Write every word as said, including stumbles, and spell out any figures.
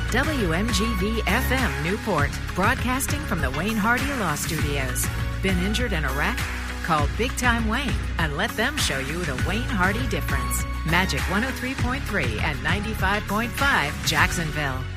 W M G V F M Newport, broadcasting from the Wayne Hardy Law Studios. Been injured in a wreck? Call Big Time Wayne and let them show you the Wayne Hardy difference. Magic one oh three point three and ninety-five point five Jacksonville.